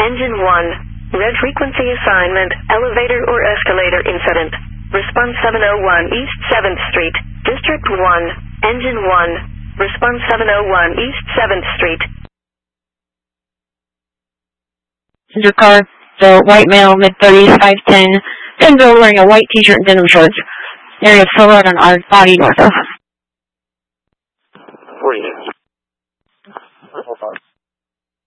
Engine 1. Red frequency assignment, elevator or escalator incident. Response 701 East 7th Street, District 1. Engine 1. Response 701 East 7th Street. Your car, the white male, mid-30s, 5'10", Denville, wearing a white t-shirt and denim shorts. Area of silhouette on our body north of.